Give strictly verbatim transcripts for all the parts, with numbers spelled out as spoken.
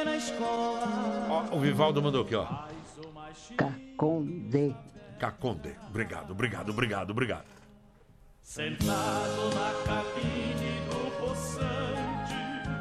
Ó, o Vivaldo mandou aqui, ó. Caconde. Caconde. Obrigado, obrigado, obrigado, obrigado. Sentado na cabine do poçante,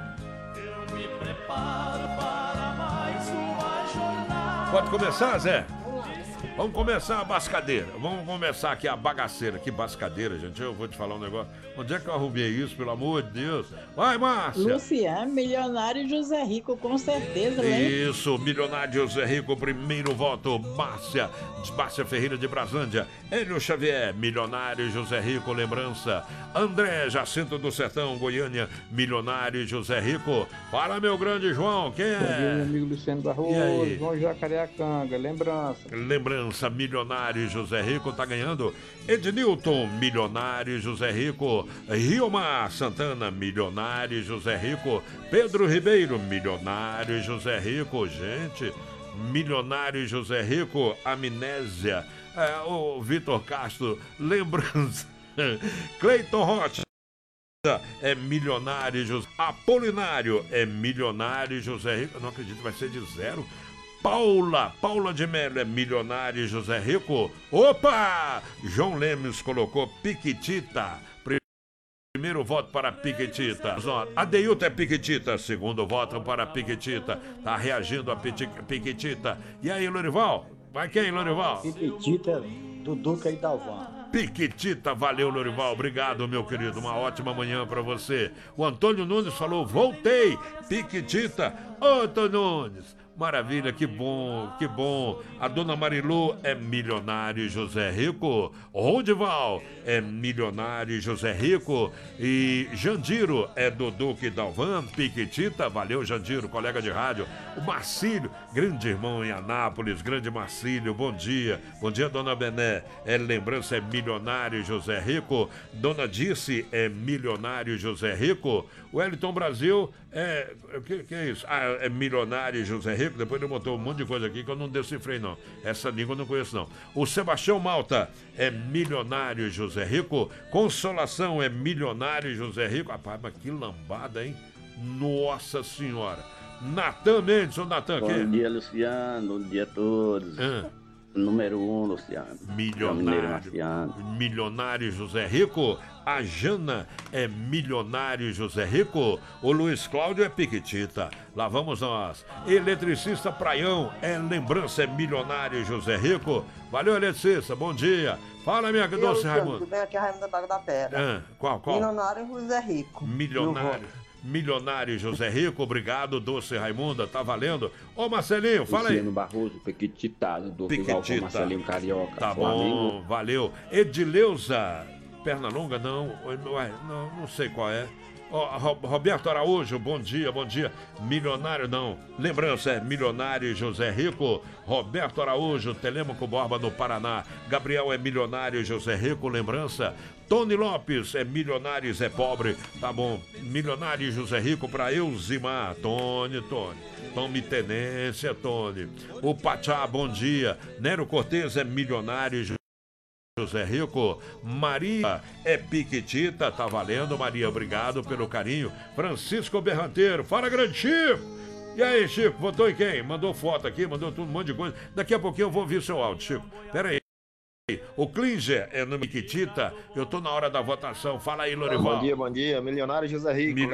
eu me preparo para mais uma jornada. Pode começar, Zé? Vamos começar a bascadeira. Vamos começar aqui a bagaceira. Que bascadeira, gente. Eu vou te falar um negócio. Onde é que eu arrumei isso, pelo amor de Deus? Vai, Márcia. Luciano, milionário José Rico, com certeza, né? Isso, milionário José Rico, primeiro voto. Márcia, Márcia Ferreira de Braslândia. Hélio Xavier, milionário José Rico, lembrança. André Jacinto do Sertão, Goiânia, milionário José Rico. Fala, meu grande João, quem é? Bom dia, meu amigo Luciano Barroso, João Jacareacanga, lembrança. Lembrança, milionário José Rico tá ganhando. Ednilton, milionário José Rico. Riomar Santana, milionário José Rico. Pedro Ribeiro, milionário José Rico. Gente, milionário José Rico. Amnésia. É, o Vitor Castro, lembrança. Cleiton Rocha é milionário José. Apolinário é milionário José Rico. Eu não acredito, vai ser de zero. Paula, Paula de Mello é milionário José Rico. Opa! João Lemes colocou Piquitita. Primeiro voto para Piquitita. Adeilton é Piquitita. Segundo voto para Piquitita. Tá reagindo a Piquitita. E aí, Lorival? Vai quem, Lorival? Piquitita, Duduca e Dalvan. Piquitita, valeu, Lorival. Obrigado, meu querido. Uma ótima manhã para você. O Antônio Nunes falou: voltei. Piquitita. Ô, Antônio Nunes. Maravilha, que bom, que bom. A dona Marilu é milionário José Rico. Rodival é milionário José Rico. E Jandiro é do Duque Dalvan. Piquitita, valeu, Jandiro, colega de rádio. O Marcílio, grande irmão em Anápolis, grande Marcílio, bom dia. Bom dia, dona Bené. É lembrança, é milionário José Rico. Dona Dice é milionário José Rico. O Wellington Brasil é. O que, que é isso? Ah, é milionário José Rico. Depois ele botou um monte de coisa aqui que eu não decifrei, não. Essa língua eu não conheço, não. O Sebastião Malta é milionário José Rico. Consolação é milionário José Rico. Rapaz, mas que lambada, hein? Nossa Senhora. Natan Mendes, ô Natan, bom quem? dia, Luciano. Bom dia a todos. Ah. Número um, Luciano. Milionário. Milionário José Rico. A Jana é milionário José Rico. O Luiz Cláudio é Piquitita. Lá vamos nós. Eletricista Praião é lembrança, é milionário José Rico. Valeu, eletricista. Bom dia. Fala, minha doce Raimundo. Tudo bem? Aqui é Raimundo da Baga da Pera. Ah, qual, qual? Milionário José Rico. Milionário. Milionário José Rico, obrigado, doce Raimunda, tá valendo. Ô Marcelinho, fala aí. Luciano Barroso, Piquitita, do Piquitita. Marcelinho Carioca. Tá bom, valeu. Edileuza, Pernalonga, não, ué, não, não sei qual é. Ó, Roberto Araújo, bom dia, bom dia. Milionário não, lembrança é milionário José Rico. Roberto Araújo, Telêmaco Borba no Paraná. Gabriel é milionário José Rico, lembrança. Tony Lopes é milionário Zé Pobre, tá bom. Milionário José Rico para Elzimar. Tony, Tony. Tome tenência, Tony. O Pachá, bom dia. Nero Cortez é milionário José Rico. Maria é Piquitita, tá valendo, Maria, obrigado pelo carinho. Francisco Berranteiro, fala, grande Chico. E aí, Chico, votou em quem? Mandou foto aqui, mandou tudo, um monte de coisa. Daqui a pouquinho eu vou ouvir seu áudio, Chico. Pera aí. O Klinger é no Piquitita, eu tô na hora da votação. Fala aí, Lorival. Bom dia, bom dia. Milionário José Rico.